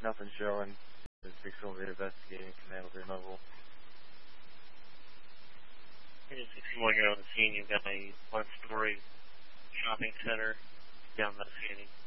Nothing showing. The 618 investigating command over mobile. Unit 61, you're on the scene. You've got a one-story shopping center down investigating.